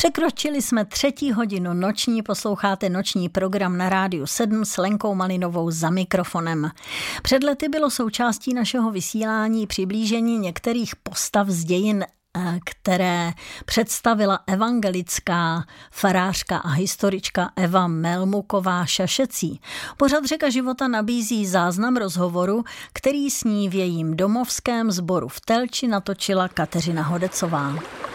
Překročili jsme 3. hodinu noční, posloucháte noční program na Rádiu 7 s Lenkou Malinovou za mikrofonem. Před lety bylo součástí našeho vysílání přiblížení některých postav z dějin, které představila evangelická farářka a historička Eva Melmuková Šašecí. Pořad Řeka života nabízí záznam rozhovoru, který s ní v jejím domovském sboru v Telči natočila Kateřina Hodecová.